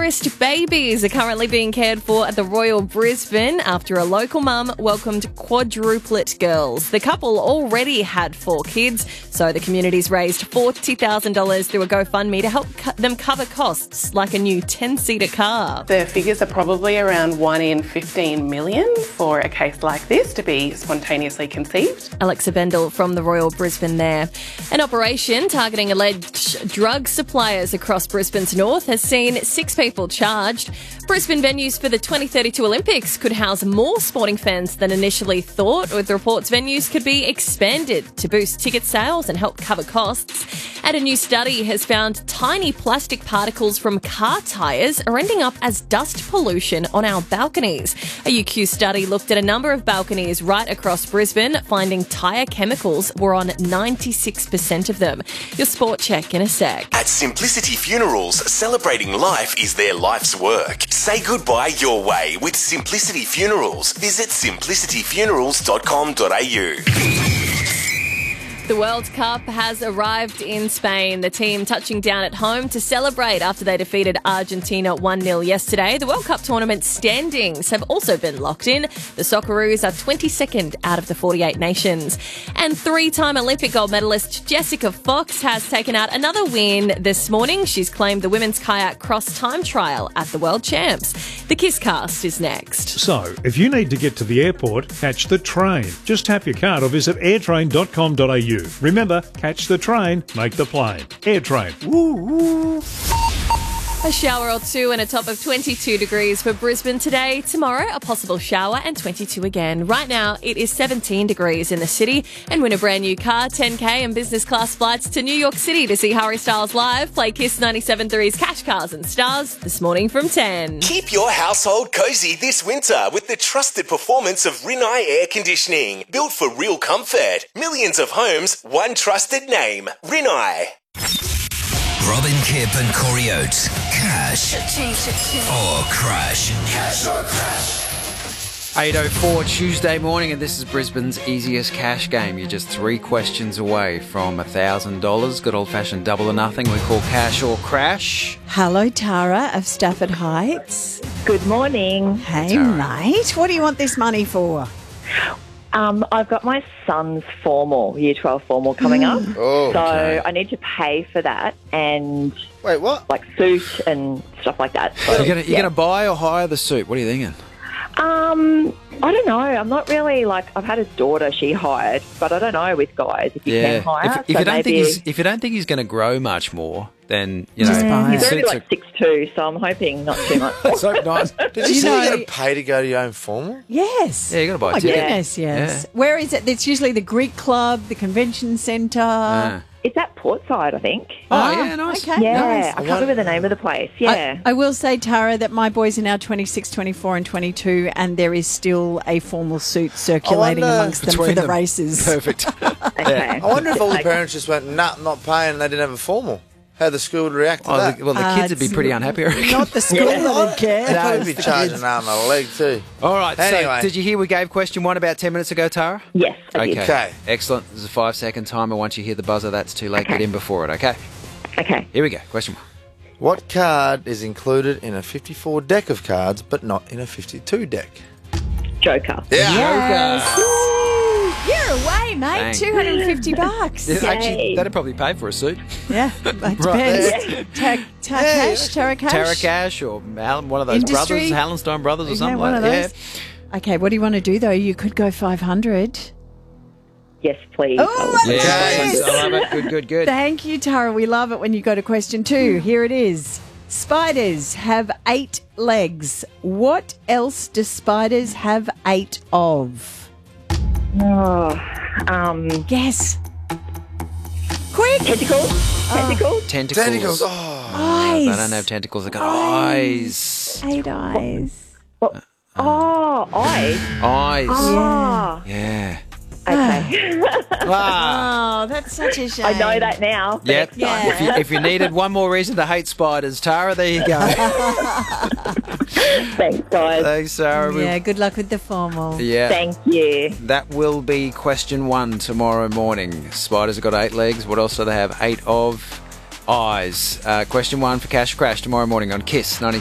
first babies are currently being cared for at the Royal Brisbane after a local mum welcomed quadruplet girls. The couple already had 4 kids, so the community's raised $40,000 through a GoFundMe to help them cover costs like a new 10-seater car. The figures are probably around 1 in 15 million for a case like this to be spontaneously conceived. Alexa Bendel from the Royal Brisbane there. An operation targeting alleged drug suppliers across Brisbane's north has seen 6 people charged. Brisbane venues for the 2032 Olympics could house more sporting fans than initially thought, with reports venues could be expanded to boost ticket sales and help cover costs. And a new study has found tiny plastic particles from car tyres are ending up as dust pollution on our balconies. A UQ study looked at a number of balconies right across Brisbane, finding tyre chemicals were on 96% of them. Your sport check in a sec. At Simplicity Funerals, celebrating life is their life's work. Say goodbye your way with Simplicity Funerals. Visit simplicityfunerals.com.au. The World Cup has arrived in Spain. The team touching down at home to celebrate after they defeated Argentina 1-0 yesterday. The World Cup tournament standings have also been locked in. The Socceroos are 22nd out of the 48 nations. And 3-time Olympic gold medalist Jessica Fox has taken out another win this morning. She's claimed the women's kayak cross time trial at the World Champs. The Kiss Cast is next. So, if you need to get to the airport, catch the train. Just tap your card or visit airtrain.com.au. Remember, catch the train, make the plane. AirTrain. Woo woo. A shower or two and a top of 22 degrees for Brisbane today. Tomorrow, a possible shower and 22 again. Right now, it is 17 degrees in the city. And win a brand new car, 10K and business class flights to New York City to see Harry Styles live. Play Kiss 97.3's Cash Cars and Stars this morning from 10. Keep your household cozy this winter with the trusted performance of Rinnai Air Conditioning. Built for real comfort. Millions of homes, one trusted name. Rinnai. Robin Kipp and Corey Oates. Cash or crash. Cash or crash. 8:04 Tuesday morning, and this is Brisbane's easiest cash game. You're just 3 questions away from $1,000. Good old-fashioned double or nothing we call cash or crash. Hello, Tara of Stafford Heights. Good morning. Hey, mate. What do you want this money for? I've got my son's formal, Year 12 formal coming up. Oh, so okay. I need to pay for that and... Wait, what? Like suit and stuff like that. So, You're gonna buy or hire the suit? What are you thinking? I don't know. I'm not really I've had a daughter, she hired, but I don't know with guys if you can hire. If you don't think he's going to grow much more, then you know. He's only like 6'2", so I'm hoping not too much. So nice. Did you say you got to pay to go to your own formal? Yes. Yeah, you got to buy a Oh, ticket. goodness, yes. Yeah. Where is it? It's usually the Greek Club, the Convention Centre. It's at Portside, I think. Oh, yeah, nice. Okay, Yeah, nice. I can't remember the name of the place. Yeah. I will say, Tara, that my boys are now 26, 24 and 22, and there is still a formal suit circulating amongst them for the races. Perfect. Okay. I wonder if all the parents just went, nah, not paying, and they didn't have a formal. How the school would react to that. The kids would be pretty unhappy, I reckon. Not the school that would care. They'd probably be charging an arm and a leg too. All right, Anyway. so did you hear we gave question 1 about 10 minutes ago, Tara? Yes, I did. Okay. Excellent. This is a 5-second timer. Once you hear the buzzer, that's too late. Get in before it, okay? Okay. Here we go. Question 1. What card is included in a 54 deck of cards, but not in a 52 deck? Joker. Yes. You're away, mate. Thank $250. Actually, that'd probably pay for a suit. Yeah, it depends. Tara Cash? Tara Cash or one of those Industry? brothers, Hallenstein brothers or something one like of that. those. Okay, what do you want to do, though? You could go 500. Yes, please. Oh, Yeah. yes. I love it. Good. Thank you, Tara. We love it when you go to question 2. Here it is. Spiders have 8 legs. What else do spiders have 8 of? Guess. Quick. Tentacles. Tentacles. Oh. Eyes. They don't have tentacles. They got eyes. 8 eyes. Eyes. Eyes. Oh. Yeah. Okay. Ah. Oh, that's such a shame. I know that now. Yep. Yeah. If you needed one more reason to hate spiders, Tara, there you go. Thanks, guys. Thanks, Sarah. Yeah, good luck with the formal. Yeah. Thank you. That will be question 1 tomorrow morning. Spiders have got 8 legs. What else do they have 8 of? Eyes. Question 1 for Cash Crash tomorrow morning on Kiss 90.